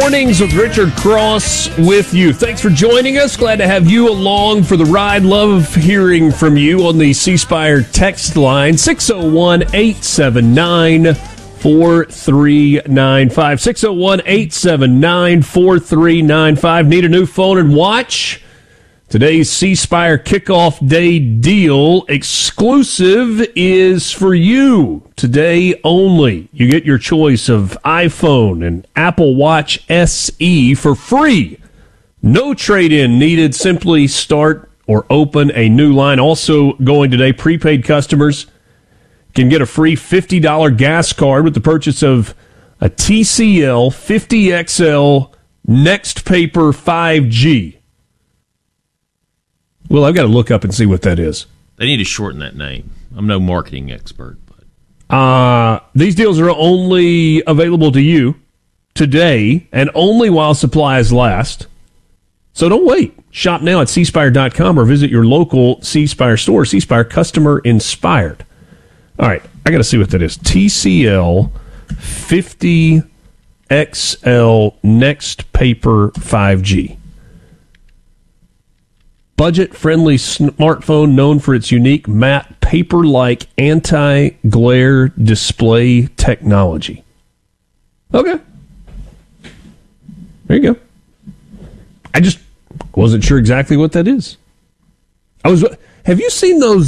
Mornings with Richard Cross with you. Thanks for joining us. Glad to have you along for the ride. Love hearing from you on the C Spire text line, 601-879-4395. 601-879-4395. Need a new phone and watch? Today's C Spire Kickoff Day deal exclusive is for you. Today only. You get your choice of iPhone and Apple Watch SE for free. No trade-in needed. Simply start or open a new line. Also going today, prepaid customers can get a free $50 gas card with the purchase of a TCL 50XL Next Paper 5G. Well, I've got to look up and see what that is. They need to shorten that name. I'm no marketing expert. These deals are only available to you today and only while supplies last. So don't wait. Shop now at cspire.com or visit your local C Spire store. C Spire, customer inspired. All right, I got to see what that is. TCL 50XL Next Paper 5G. Budget-friendly smartphone known for its unique matte paper-like anti-glare display technology. Okay. There you go. I just wasn't sure exactly what that is. Have you seen those?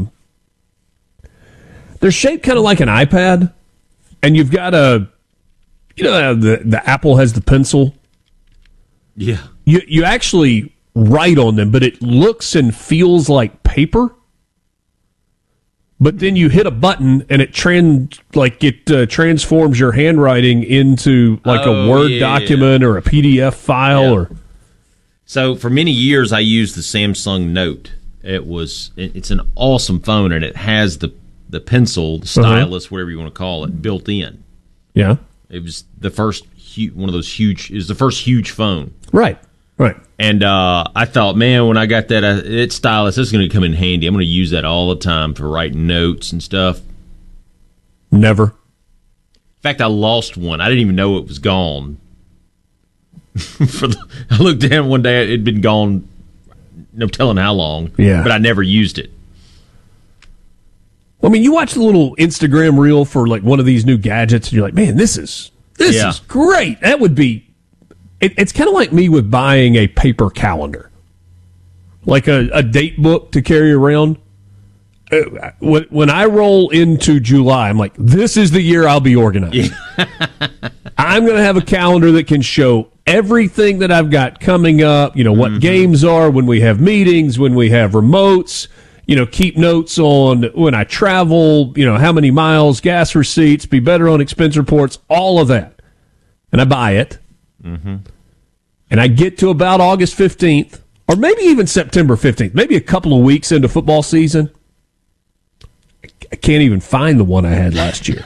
They're shaped kind of like an iPad, and you've got the Apple has the pencil. Yeah. You actually write on them, but it looks and feels like paper. But then you hit a button and it transforms your handwriting into like a Word document or a PDF file. Yeah. So for many years I used the Samsung Note. It's an awesome phone, and it has the pencil, the stylus, whatever you want to call it, built in. Yeah. It was the first one of those huge. It was the first huge phone. Right. And I thought, man, when I got that, it's stylus. This is going to come in handy. I'm going to use that all the time for writing notes and stuff. Never. In fact, I lost one. I didn't even know it was gone. I looked down one day; it'd been gone. No telling how long. Yeah. But I never used it. Well, I mean, you watch the little Instagram reel for like one of these new gadgets, and you're like, man, this is great. That would be. It's kind of like me with buying a paper calendar, like a date book to carry around. When I roll into July, I'm like, this is the year I'll be organized. Yeah. I'm going to have a calendar that can show everything that I've got coming up, what games are, when we have meetings, when we have remotes, keep notes on when I travel, how many miles, gas receipts, be better on expense reports, all of that. And I buy it. Mm-hmm. And I get to about August 15th, or maybe even September 15th, maybe a couple of weeks into football season. I can't even find the one I had last year.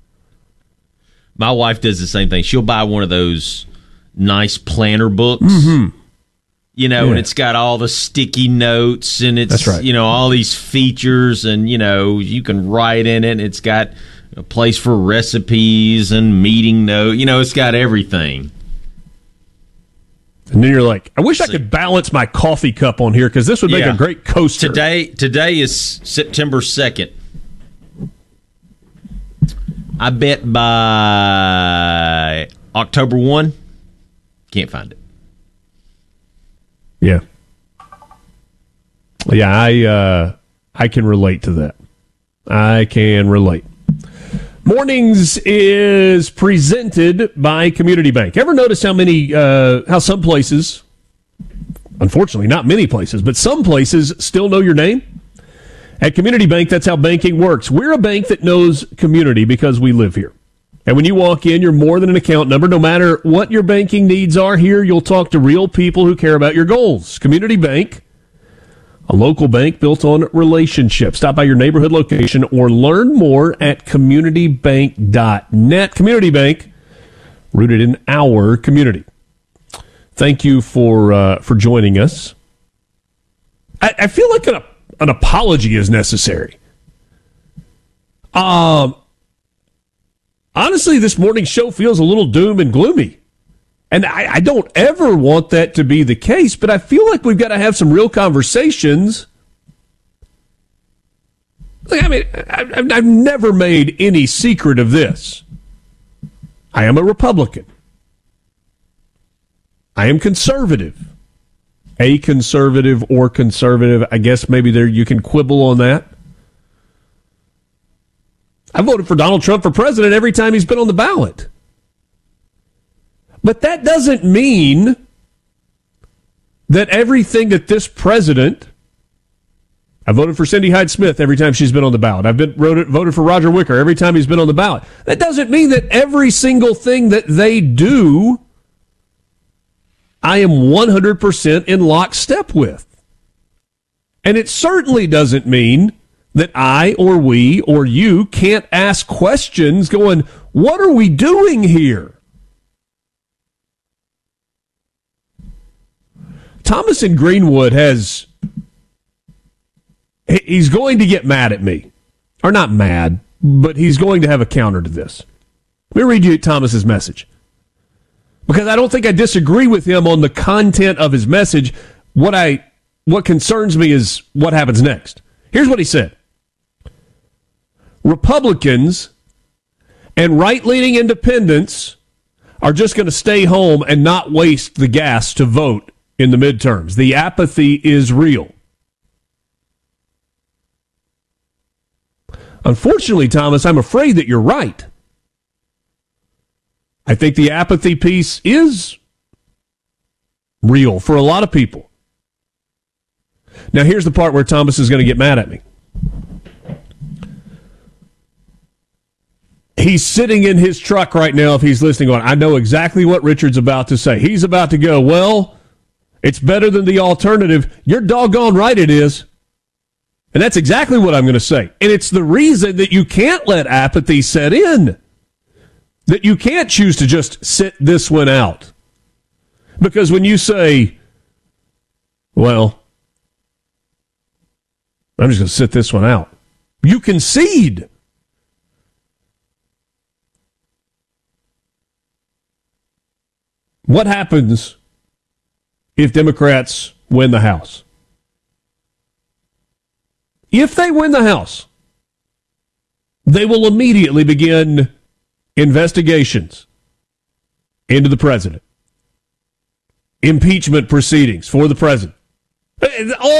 My wife does the same thing. She'll buy one of those nice planner books, and it's got all the sticky notes, and it's, all these features, and, you can write in it. It's got a place for recipes and meeting notes. It's got everything. And then you're like, I wish I could balance my coffee cup on here because this would make a great coaster. Today is September 2nd. I bet by October 1, can't find it. Yeah. Yeah, I can relate to that. I can relate. Mornings is presented by Community Bank. Ever notice how some places, unfortunately not many places, but some places still know your name? At Community Bank, that's how banking works. We're a bank that knows community because we live here. And when you walk in, you're more than an account number. No matter what your banking needs are here, you'll talk to real people who care about your goals. Community Bank, a local bank built on relationships. Stop by your neighborhood location or learn more at communitybank.net. Community Bank, rooted in our community. Thank you for joining us. I feel like an apology is necessary. Honestly, this morning's show feels a little doom and gloomy. And I don't ever want that to be the case, but I feel like we've got to have some real conversations. I mean, I've never made any secret of this. I am a Republican. I am conservative. A conservative or conservative. I guess maybe there you can quibble on that. I voted for Donald Trump for president every time he's been on the ballot. But that doesn't mean that everything that this president... I voted for Cindy Hyde-Smith every time she's been on the ballot. I've voted for Roger Wicker every time he's been on the ballot. That doesn't mean that every single thing that they do, I am 100% in lockstep with. And it certainly doesn't mean that I or we or you can't ask questions going, what are we doing here? Thomas in Greenwood he's going to get mad at me. Or not mad, but he's going to have a counter to this. Let me read you Thomas's message. Because I don't think I disagree with him on the content of his message. What concerns me is what happens next. Here's what he said. Republicans and right-leaning independents are just going to stay home and not waste the gas to vote in the midterms. The apathy is real. Unfortunately, Thomas, I'm afraid that you're right. I think the apathy piece is real for a lot of people. Now, here's the part where Thomas is going to get mad at me. He's sitting in his truck right now, if he's listening on. I know exactly what Richard's about to say. He's about to go, well, it's better than the alternative. You're doggone right it is. And that's exactly what I'm going to say. And it's the reason that you can't let apathy set in. That you can't choose to just sit this one out. Because when you say, well, I'm just going to sit this one out, you concede. What happens if Democrats win the House? If they win the House, they will immediately begin investigations into the president. Impeachment proceedings for the president. All